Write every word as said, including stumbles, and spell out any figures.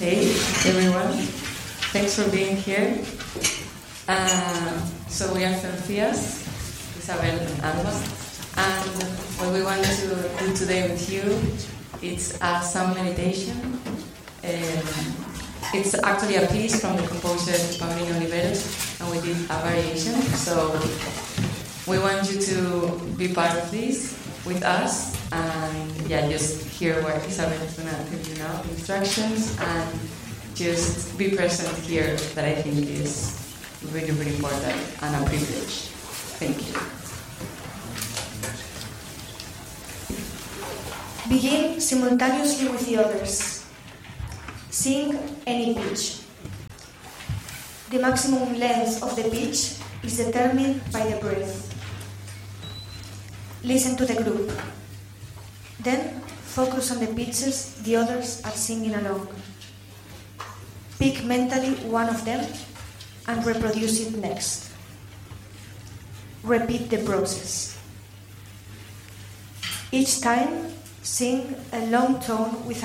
Hey, everyone. Thanks for being here. Uh, so we are Fencias, Isabel and Alba. And what we want to do today with you is a sound meditation. Um, it's actually a piece from the composer Paulino Oliveros, and we did a variation. So we want you to be part of this with us, and yeah, just hear what Isabel is going to tell you now, instructions, and just be present here, that I think is really, really important and a privilege. Thank you. Begin simultaneously with the others. Sing any pitch. The maximum length of the pitch is determined by the breath. Listen to the group. Then focus on the pitches the others are singing along. Pick mentally one of them and reproduce it next. Repeat the process. Each time, sing a long tone with a